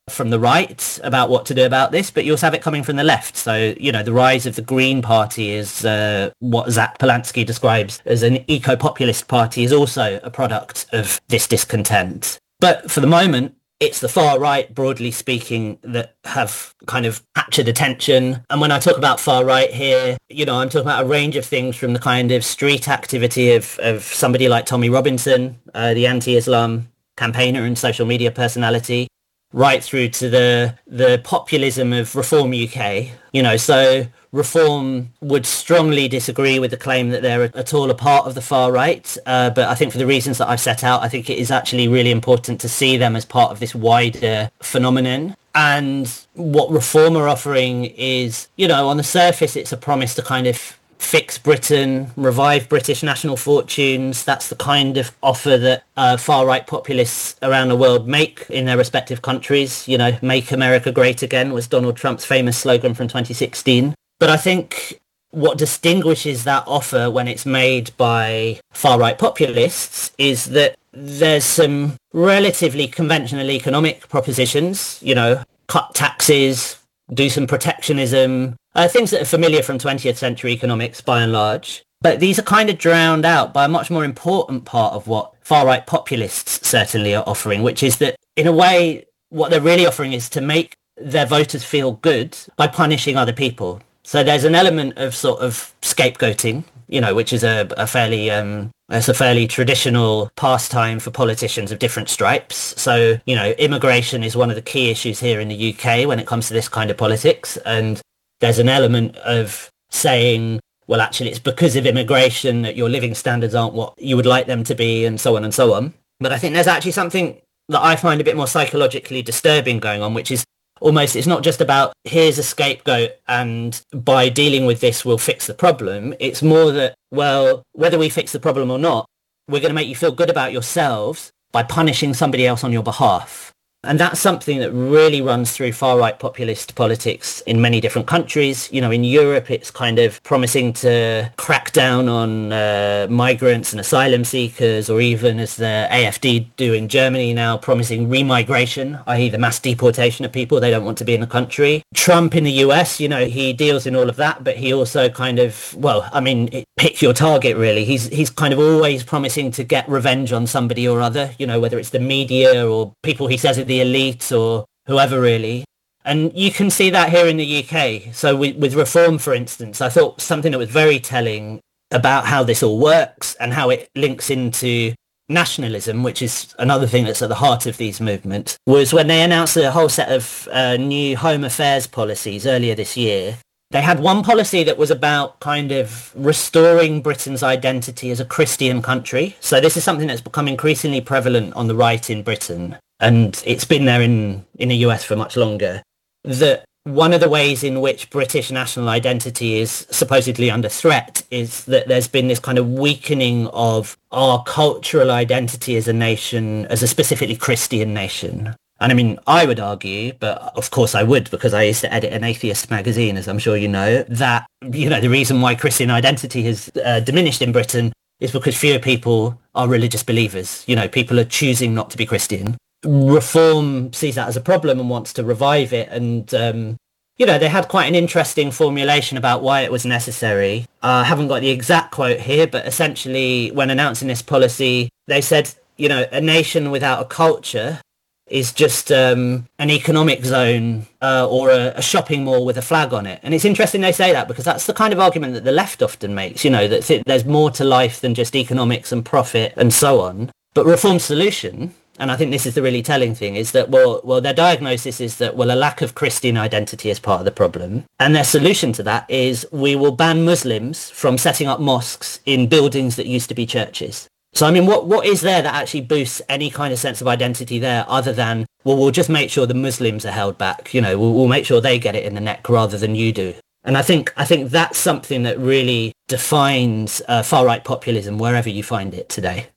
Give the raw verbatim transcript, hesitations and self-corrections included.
from the right about what to do about this, but you also have it coming from the left. So, you know, the rise of the Green Party is uh, what Zach Polanski describes as an eco-populist party is also a product of this discontent. But for the moment, it's the far right, broadly speaking, that have kind of captured attention. And when I talk about far right here, you know, I'm talking about a range of things from the kind of street activity of, of somebody like Tommy Robinson, uh, the anti-Islam campaigner and social media personality, right through to the the populism of Reform U K. You know, so Reform would strongly disagree with the claim that they're at all a part of the far right. Uh, but I think for the reasons that I've set out, I think it is actually really important to see them as part of this wider phenomenon. And what Reform are offering is, you know, on the surface, it's a promise to kind of fix Britain, revive British national fortunes. That's the kind of offer that uh, far-right populists around the world make in their respective countries. You know, make America great again was Donald Trump's famous slogan from twenty sixteen. But I think what distinguishes that offer when it's made by far-right populists is that there's some relatively conventional economic propositions, you know, cut taxes, do some protectionism, uh, things that are familiar from twentieth century economics by and large. But these are kind of drowned out by a much more important part of what far-right populists certainly are offering, which is that, in a way, what they're really offering is to make their voters feel good by punishing other people. So there's an element of sort of scapegoating, you know, which is a, a fairly... Um, It's a fairly traditional pastime for politicians of different stripes. So, you know, immigration is one of the key issues here in the U K when it comes to this kind of politics. And there's an element of saying, well, actually, it's because of immigration that your living standards aren't what you would like them to be, and so on and so on. But I think there's actually something that I find a bit more psychologically disturbing going on, which is almost, it's not just about here's a scapegoat and by dealing with this we'll fix the problem. It's more that, well, whether we fix the problem or not, we're going to make you feel good about yourselves by punishing somebody else on your behalf. And that's something that really runs through far-right populist politics in many different countries. You know, in Europe, it's kind of promising to crack down on uh, migrants and asylum seekers, or even, as the A F D do in Germany now, promising remigration, that is the mass deportation of people they don't want to be in the country. Trump in the U S, you know, he deals in all of that, but he also kind of, well, I mean, it, pick your target, really. He's he's kind of always promising to get revenge on somebody or other, you know, whether it's the media or people he says are the elite or whoever, really. And you can see that here in the U K. So with, with Reform, for instance, I thought something that was very telling about how this all works and how it links into nationalism, which is another thing that's at the heart of these movements, was when they announced a whole set of uh, new Home Affairs policies earlier this year. They had one policy that was about kind of restoring Britain's identity as a Christian country. So this is something that's become increasingly prevalent on the right in Britain, and it's been there in, in the U S for much longer. That one of the ways in which British national identity is supposedly under threat is that there's been this kind of weakening of our cultural identity as a nation, as a specifically Christian nation. And I mean, I would argue, but of course I would because I used to edit an atheist magazine, as I'm sure you know, that, you know, the reason why Christian identity has uh, diminished in Britain is because fewer people are religious believers. You know, people are choosing not to be Christian. Reform sees that as a problem and wants to revive it. And, um, you know, they had quite an interesting formulation about why it was necessary. Uh, I haven't got the exact quote here, but essentially when announcing this policy, they said, you know, a nation without a culture is just um, an economic zone uh, or a, a shopping mall with a flag on it. And it's interesting they say that because that's the kind of argument that the left often makes, you know, that th- there's more to life than just economics and profit and so on. But Reform's solution, and I think this is the really telling thing, is that, well, well, their diagnosis is that, well, a lack of Christian identity is part of the problem. And their solution to that is we will ban Muslims from setting up mosques in buildings that used to be churches. So, I mean, what, what is there that actually boosts any kind of sense of identity there other than, well, we'll just make sure the Muslims are held back, you know, we'll, we'll make sure they get it in the neck rather than you do. And I think I think that's something that really defines uh, far-right populism wherever you find it today.